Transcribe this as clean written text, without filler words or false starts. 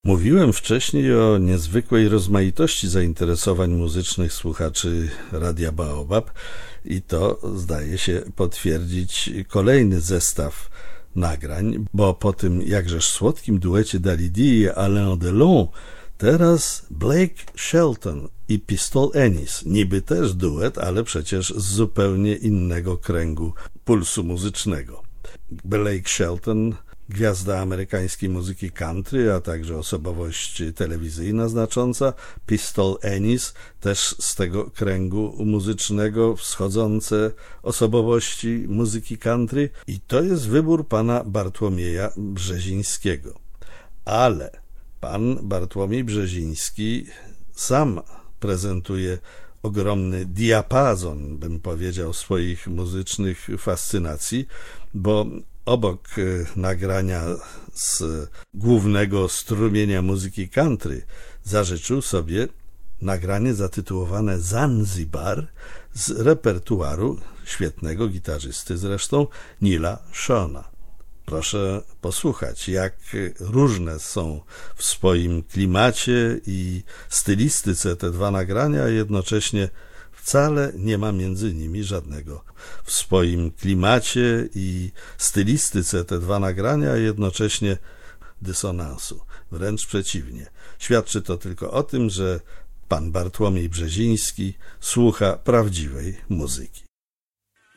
Mówiłem wcześniej o niezwykłej rozmaitości zainteresowań muzycznych słuchaczy Radia Baobab i to zdaje się potwierdzić kolejny zestaw nagrań, bo po tym jakżeż słodkim duecie Dalidi i Alain Delon teraz Blake Shelton i Pistol Ennis, niby też duet, ale przecież z zupełnie innego kręgu pulsu muzycznego. Blake Shelton, gwiazda amerykańskiej muzyki country, a także osobowość telewizyjna znacząca. Pistol Ennis, też z tego kręgu muzycznego wschodzące osobowości muzyki country. I to jest wybór pana Bartłomieja Brzezińskiego. Ale pan Bartłomiej Brzeziński sam prezentuje ogromny diapazon, bym powiedział, swoich muzycznych fascynacji, bo obok nagrania z głównego strumienia muzyki country zażyczył sobie nagranie zatytułowane Zanzibar z repertuaru świetnego gitarzysty zresztą Nila Shona. Proszę posłuchać, jak różne są w swoim klimacie i stylistyce te dwa nagrania, a jednocześnie wcale nie ma między nimi żadnego w swoim klimacie i stylistyce te dwa nagrania, a jednocześnie dysonansu. Wręcz przeciwnie. Świadczy to tylko o tym, że pan Bartłomiej Brzeziński słucha prawdziwej muzyki.